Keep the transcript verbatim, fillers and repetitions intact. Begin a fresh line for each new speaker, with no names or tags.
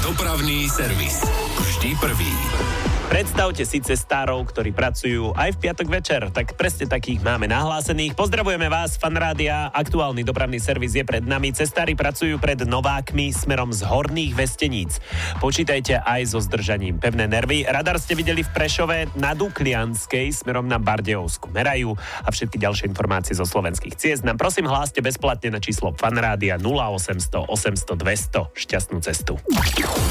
Dopravný servis. Vždy prvý.
Predstavte si cestárov, ktorí pracujú aj v piatok večer, tak presne takých máme nahlásených. Pozdravujeme vás, Fan Rádia. Aktuálny dopravný servis je pred nami. Cestári pracujú pred Novákmi smerom z Horných Vesteníc. Počítajte aj so zdržaním. Pevné nervy. Radar ste videli v Prešove na Duklianskej smerom na Bardejovsku. Merajú a všetky ďalšie informácie zo slovenských ciest nám prosím hláste bezplatne na číslo Fan Rádia nula osemsto osemsto dvesto. Šťastnú cestu.